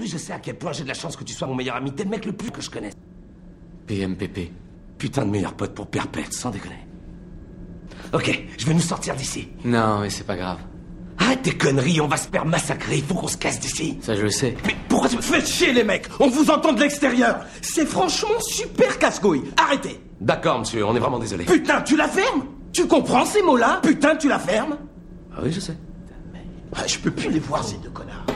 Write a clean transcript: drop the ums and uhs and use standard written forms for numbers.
Aujourd'hui, je sais à quel point j'ai de la chance que tu sois mon meilleur ami. T'es le mec le plus que je connaisse. PMPP. Putain de meilleur pote pour perpète, sans déconner. Ok, je vais nous sortir d'ici. Non, mais c'est pas grave. Arrête tes conneries, on va se faire massacrer. Il faut qu'on se casse d'ici. Ça, je le sais. Mais pourquoi tu me fais chier, les mecs? On vous entend de l'extérieur. C'est franchement super casse-couille. Arrêtez. D'accord, monsieur, on est vraiment désolé. Putain, tu la fermes? Tu comprends ces mots-là? Putain, tu la fermes? Ah oui, je sais. Je peux plus les voir, ces deux connards.